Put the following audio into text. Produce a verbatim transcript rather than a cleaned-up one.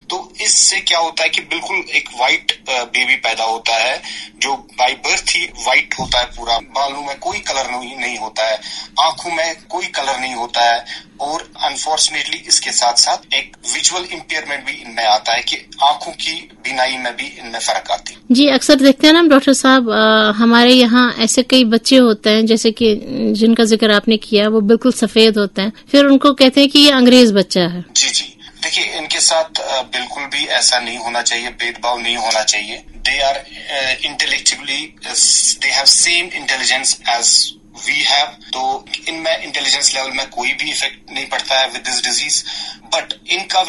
तो इससे क्या होता है कि बिल्कुल एक व्हाइट बेबी पैदा होता है, जो बाय बर्थ ही व्हाइट होता है पूरा, बालों में कोई कलर नहीं, नहीं होता है, आंखों में कोई कलर नहीं होता है, और अनफॉर्चुनेटली इसके साथ साथ एक विजुअल इम्पेयरमेंट भी इनमें आता है कि आंखों की बीनाई में भी इनमें फर्क आती है। जी, अक्सर देखते हैं ना डॉक्टर साहब, हमारे यहाँ ऐसे कई बच्चे होते हैं जैसे कि जिनका जिक्र आपने किया, वो बिल्कुल सफेद होते हैं, फिर उनको कहते हैं कि ये अंग्रेज बच्चा है। जी जी, देखिए इनके साथ बिल्कुल भी ऐसा नहीं होना चाहिए, भेदभाव नहीं होना चाहिए। They are intellectually, they have same intelligence as we have, तो इनमें इंटेलिजेंस लेवल में कोई भी इफेक्ट नहीं पड़ता है विद दिस डिजीज, बट इनका